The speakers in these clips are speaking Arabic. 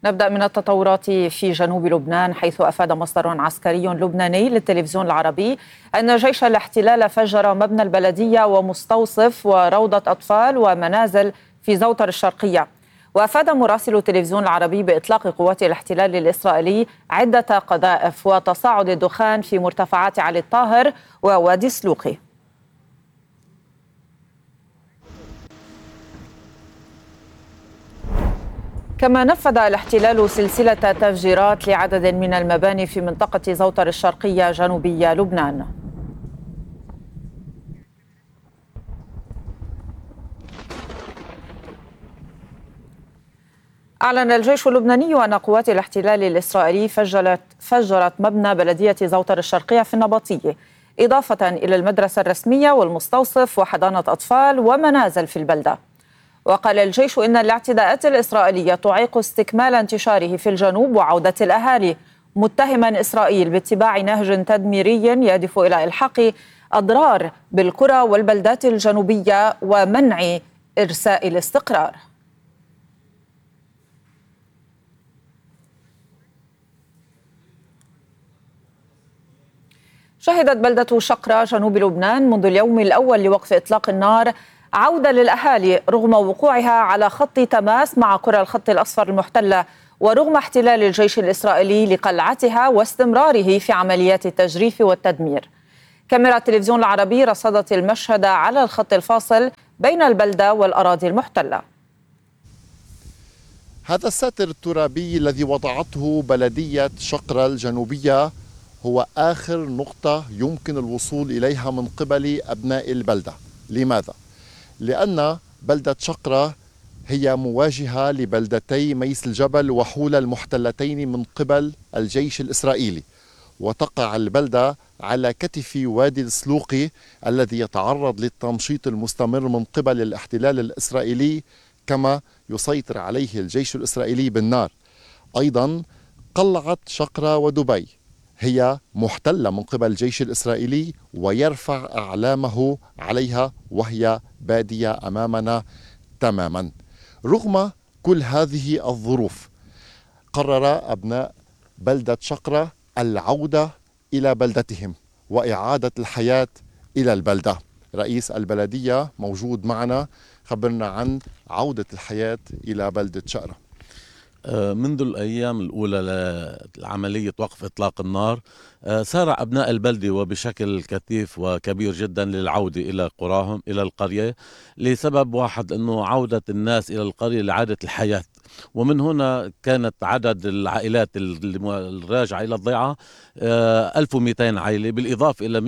نبدأ من التطورات في جنوب لبنان، حيث أفاد مصدر عسكري لبناني للتلفزيون العربي أن جيش الاحتلال فجر مبنى البلدية ومستوصف وروضة أطفال ومنازل في زوطر الشرقية. وأفاد مراسل التلفزيون العربي بإطلاق قوات الاحتلال الإسرائيلي عدة قذائف وتصاعد الدخان في مرتفعات علي الطاهر ووادي سلوقي. كما نفذ الاحتلال سلسلة تفجيرات لعدد من المباني في منطقة زوطر الشرقية جنوبي لبنان. أعلن الجيش اللبناني أن قوات الاحتلال الإسرائيلي فجرت مبنى بلدية زوطر الشرقية في النبطية، إضافة إلى المدرسة الرسمية والمستوصف وحضانة أطفال ومنازل في البلدة. وقال الجيش إن الاعتداءات الإسرائيلية تعيق استكمال انتشاره في الجنوب وعودة الأهالي، متهما إسرائيل باتباع نهج تدميري يهدف إلى إلحاق أضرار بالقرى والبلدات الجنوبية ومنع إرساء الاستقرار. شهدت بلدة شقرة جنوب لبنان منذ اليوم الأول لوقف إطلاق النار عودة للأهالي رغم وقوعها على خط تماس مع قرى الخط الأصفر المحتلة، ورغم احتلال الجيش الإسرائيلي لقلعتها واستمراره في عمليات التجريف والتدمير. كاميرا التلفزيون العربي رصدت المشهد على الخط الفاصل بين البلدة والأراضي المحتلة. هذا الساتر الترابي الذي وضعته بلدية شقرة الجنوبية هو آخر نقطة يمكن الوصول إليها من قبل أبناء البلدة. لماذا؟ لأن بلدة شقرة هي مواجهة لبلدتي ميس الجبل وحولة المحتلتين من قبل الجيش الإسرائيلي، وتقع البلدة على كتف وادي السلوقي الذي يتعرض للتمشيط المستمر من قبل الاحتلال الإسرائيلي كما يسيطر عليه الجيش الإسرائيلي بالنار. أيضا قلعة شقرة ودبي هي محتلة من قبل الجيش الإسرائيلي ويرفع أعلامه عليها وهي بادية أمامنا تماما. رغم كل هذه الظروف قرر أبناء بلدة شقرة العودة إلى بلدتهم وإعادة الحياة إلى البلدة. رئيس البلدية موجود معنا، خبرنا عن عودة الحياة إلى بلدة شقرة. منذ الأيام الأولى لعملية وقف إطلاق النار سارع أبناء البلدة وبشكل كثيف وكبير جدا للعودة إلى قراهم إلى القرية، لسبب واحد أنه عودة الناس إلى القرية لإعادة الحياة. ومن هنا كانت عدد العائلات الراجعة إلى الضيعة 1200 عائلة، بالإضافة إلى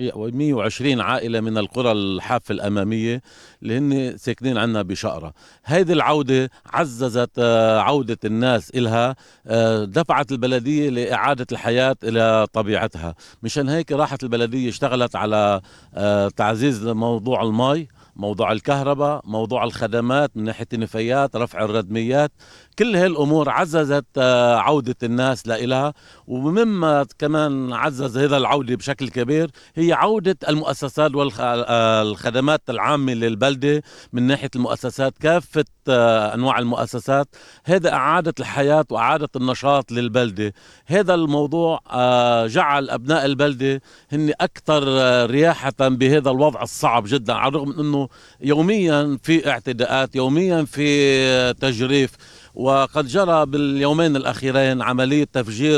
120 عائلة من القرى الحافة الأمامية اللي هن ساكنين عنا بشقرة. هذه العودة عززت عودة الناس إلها، دفعت البلدية لإعادة الحياة إلى طبيعتها. مشان هيك راحت البلدية اشتغلت على تعزيز موضوع المي، موضوع الكهرباء، موضوع الخدمات من ناحية النفايات، رفع الردميات. كل هاي الأمور عززت عودة الناس لإلها. ومما كمان عزز هذا العودة بشكل كبير هي عودة المؤسسات والخدمات العامة للبلدة من ناحية المؤسسات، كافة أنواع المؤسسات. هذا أعادت الحياة وأعادت النشاط للبلدة. هذا الموضوع جعل أبناء البلدة هن أكثر رياحة بهذا الوضع الصعب جدا، على الرغم من أنه يوميا في اعتداءات، يوميا في تجريف. وقد جرى باليومين الأخيرين عملية تفجير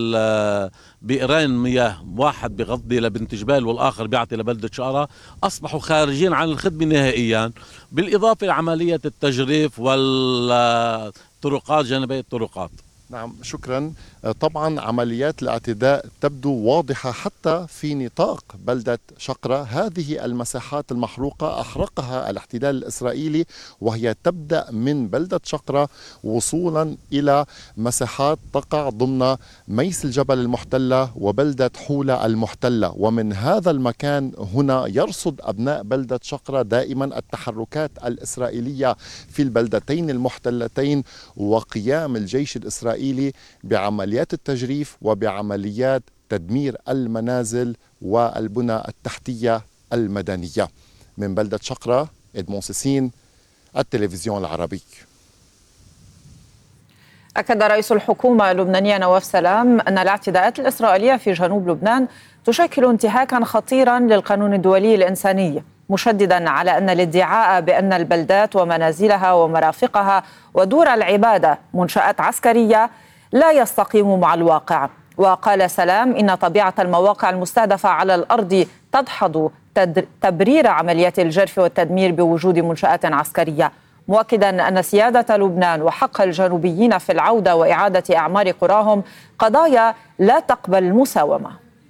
بئرين مياه، واحد بغضي لبنت جبال والآخر بيعطي لبلدة شقرة، أصبحوا خارجين عن الخدمة نهائيا، بالإضافة لعملية التجريف والطرقات جانبي الطرقات. نعم، شكرا. طبعا عمليات الاعتداء تبدو واضحة حتى في نطاق بلدة شقرة. هذه المساحات المحروقة أحرقها الاحتلال الإسرائيلي، وهي تبدأ من بلدة شقرة وصولا إلى مساحات تقع ضمن ميس الجبل المحتلة وبلدة حولة المحتلة. ومن هذا المكان هنا يرصد أبناء بلدة شقرة دائما التحركات الإسرائيلية في البلدتين المحتلتين وقيام الجيش الإسرائيلي بعمليات التجريف وبعمليات تدمير المنازل والبنى التحتية المدنية. من بلدة شقرة، إدمون سيسين، التلفزيون العربي. أكد رئيس الحكومة اللبنانية نواف سلام أن الاعتداءات الإسرائيلية في جنوب لبنان تشكل انتهاكا خطيرا للقانون الدولي الإنساني، مشددا على أن الادعاء بأن البلدات ومنازلها ومرافقها ودور العبادة منشآت عسكرية لا يستقيم مع الواقع. وقال سلام إن طبيعة المواقع المستهدفة على الأرض تدحض تبرير عمليات الجرف والتدمير بوجود منشآت عسكرية، مؤكدا أن سيادة لبنان وحق الجنوبيين في العودة وإعادة أعمار قراهم قضايا لا تقبل المساومة.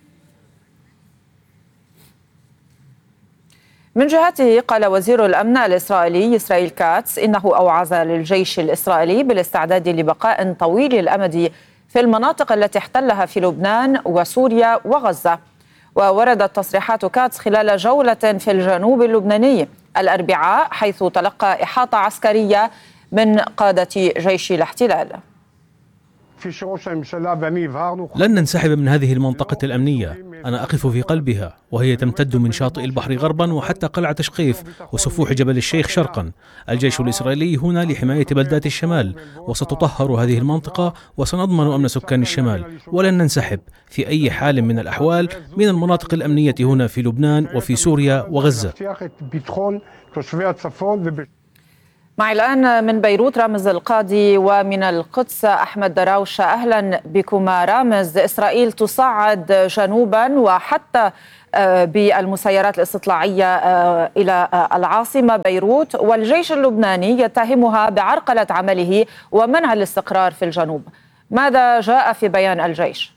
من جهته قال وزير الأمن الإسرائيلي إسرائيل كاتس إنه أوعز للجيش الإسرائيلي بالاستعداد لبقاء طويل الأمد في المناطق التي احتلها في لبنان وسوريا وغزة. ووردت تصريحات كاتس خلال جولة في الجنوب اللبناني الأربعاء، حيث تلقى إحاطة عسكرية من قادة جيش الاحتلال. لن ننسحب من هذه المنطقة الأمنية، أنا أقف في قلبها، وهي تمتد من شاطئ البحر غربا وحتى قلعة شقيف وسفوح جبل الشيخ شرقا. الجيش الإسرائيلي هنا لحماية بلدات الشمال، وستطهر هذه المنطقة وسنضمن أمن سكان الشمال، ولن ننسحب في أي حال من الأحوال من المناطق الأمنية هنا في لبنان وفي سوريا وغزة. معي الآن من بيروت رامز القاضي، ومن القدس أحمد دراوش. أهلا بكما. رامز، إسرائيل تصعد جنوبا وحتى بالمسيرات الاستطلاعية إلى العاصمة بيروت، والجيش اللبناني يتهمها بعرقلة عمله ومنع الاستقرار في الجنوب. ماذا جاء في بيان الجيش؟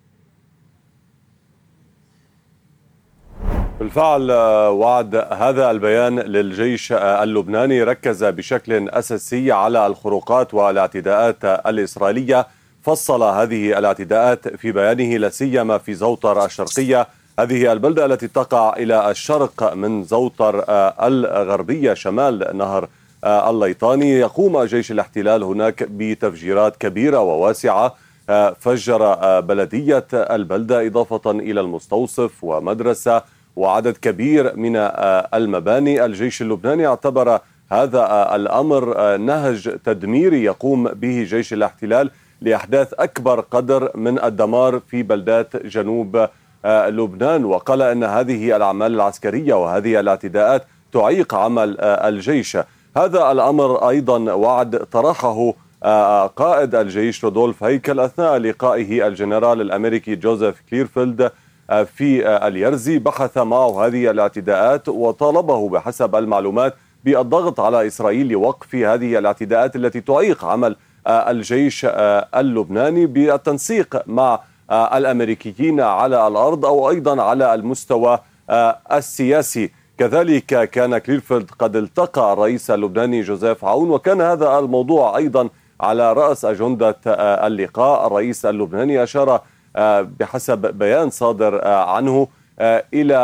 بالفعل وعد هذا البيان للجيش اللبناني ركز بشكل أساسي على الخروقات والاعتداءات الإسرائيلية. فصل هذه الاعتداءات في بيانه لا سيما في زوطر الشرقية، هذه البلدة التي تقع إلى الشرق من زوطر الغربية شمال نهر الليطاني. يقوم جيش الاحتلال هناك بتفجيرات كبيرة وواسعة، فجر بلدية البلدة إضافة إلى المستوصف ومدرسة وعدد كبير من المباني. الجيش اللبناني اعتبر هذا الأمر نهج تدميري يقوم به جيش الاحتلال لإحداث أكبر قدر من الدمار في بلدات جنوب لبنان، وقال أن هذه الأعمال العسكرية وهذه الاعتداءات تعيق عمل الجيش. هذا الأمر أيضا وعد طرحه قائد الجيش رودولف هيكل أثناء لقائه الجنرال الأمريكي جوزيف كليرفيلد في اليرزي. بحث معه هذه الاعتداءات وطالبه بحسب المعلومات بالضغط على إسرائيل لوقف هذه الاعتداءات التي تعيق عمل الجيش اللبناني بالتنسيق مع الأمريكيين على الأرض أو أيضا على المستوى السياسي. كذلك كان كليرفيلد قد التقى الرئيس اللبناني جوزيف عون، وكان هذا الموضوع أيضا على رأس أجندة اللقاء. الرئيس اللبناني أشار بحسب بيان صادر عنه إلى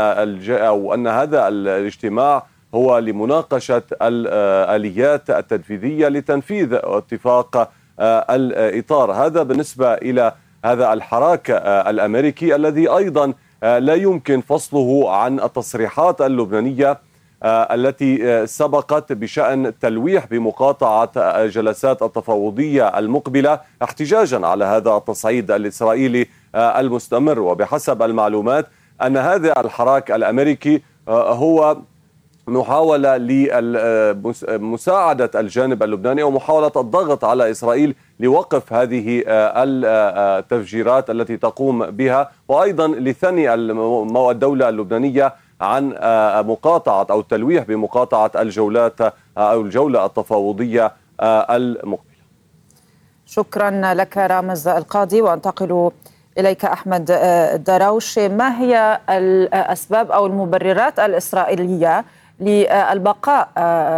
أن هذا الاجتماع هو لمناقشة الآليات التنفيذية لتنفيذ اتفاق الإطار. هذا بالنسبة إلى هذا الحراك الأمريكي الذي أيضا لا يمكن فصله عن التصريحات اللبنانية التي سبقت بشأن تلويح بمقاطعة جلسات التفاوضية المقبلة احتجاجا على هذا التصعيد الإسرائيلي المستمر. وبحسب المعلومات أن هذا الحراك الأمريكي هو محاولة لمساعدة الجانب اللبناني ومحاولة الضغط على إسرائيل لوقف هذه التفجيرات التي تقوم بها، وأيضا لثني الدولة اللبنانية عن مقاطعة أو التلويح بمقاطعة الجولات أو الجولة التفاوضية المقبلة. شكرا لك رامز القاضي. وانتقل إليك أحمد دراوش. ما هي الأسباب أو المبررات الإسرائيلية للبقاء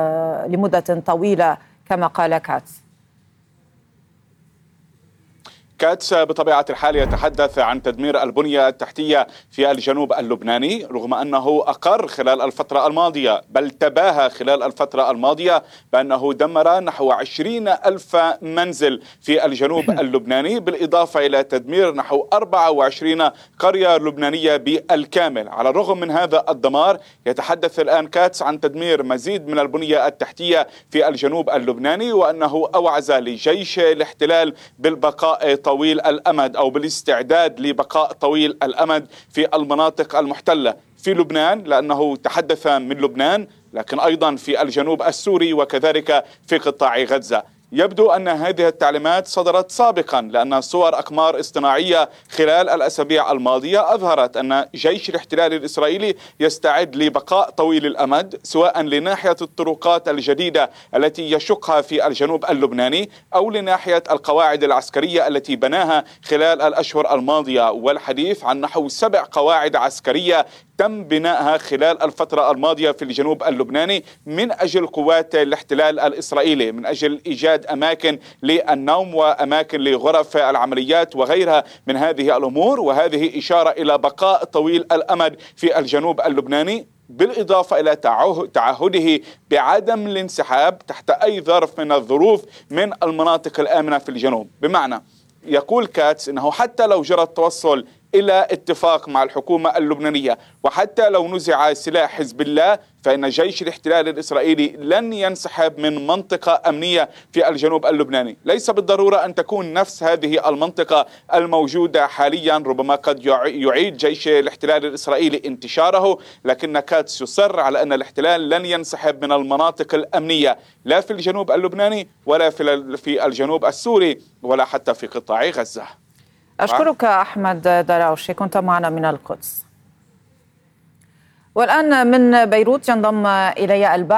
لمدة طويلة كما قال كاتس؟ كاتس بطبيعة الحال يتحدث عن تدمير البنية التحتية في الجنوب اللبناني، رغم أنه أقر خلال الفترة الماضية، بل تباهى خلال الفترة الماضية بأنه دمر نحو 20,000 منزل في الجنوب اللبناني، بالإضافة إلى تدمير نحو 24 قرية لبنانية بالكامل. على الرغم من هذا الدمار يتحدث الآن كاتس عن تدمير مزيد من البنية التحتية في الجنوب اللبناني، وأنه أوعز لجيش الاحتلال بالبقاء طويل الأمد أو بالاستعداد لبقاء طويل الأمد في المناطق المحتلة في لبنان، لأنه تحدث من لبنان لكن أيضا في الجنوب السوري وكذلك في قطاع غزة. يبدو أن هذه التعليمات صدرت سابقا، لأن صور أقمار اصطناعية خلال الأسابيع الماضية أظهرت أن جيش الاحتلال الإسرائيلي يستعد لبقاء طويل الأمد، سواء لناحية الطرقات الجديدة التي يشقها في الجنوب اللبناني أو لناحية القواعد العسكرية التي بناها خلال الأشهر الماضية، والحديث عن نحو 7 قواعد عسكرية تم بنائها خلال الفترة الماضية في الجنوب اللبناني من أجل قوات الاحتلال الإسرائيلي، من أجل إيجاد أماكن للنوم وأماكن لغرف العمليات وغيرها من هذه الأمور. وهذه إشارة إلى بقاء طويل الأمد في الجنوب اللبناني، بالإضافة إلى تعهده بعدم الانسحاب تحت أي ظرف من الظروف من المناطق الآمنة في الجنوب. بمعنى يقول كاتس أنه حتى لو جرى التوصل إلى اتفاق مع الحكومة اللبنانية، وحتى لو نزع سلاح حزب الله، فإن جيش الاحتلال الإسرائيلي لن ينسحب من منطقة أمنية في الجنوب اللبناني. ليس بالضرورة أن تكون نفس هذه المنطقة الموجودة حاليا، ربما قد يعيد جيش الاحتلال الإسرائيلي انتشاره، لكن كاتس يصر على أن الاحتلال لن ينسحب من المناطق الأمنية لا في الجنوب اللبناني ولا في الجنوب السوري ولا حتى في قطاع غزة. أشكرك أحمد دراوشي، كنت معنا من القدس. والآن من بيروت ينضم إلي الباحث